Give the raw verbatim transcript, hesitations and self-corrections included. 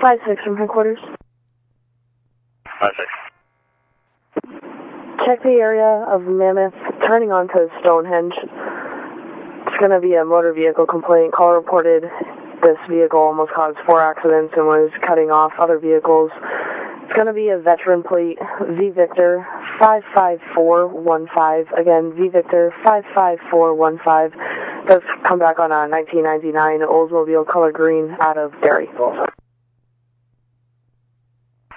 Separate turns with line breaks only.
five six from headquarters.
five six.
Check the area of Mammoth, turning onto Stonehenge. It's going to be a motor vehicle complaint. Call reported this vehicle almost caused four accidents and was cutting off other vehicles. It's going to be a veteran plate, V Victor five five four one five. Again, V Victor five five four one five. Does come back on a nineteen ninety-nine Oldsmobile color green out of Derry.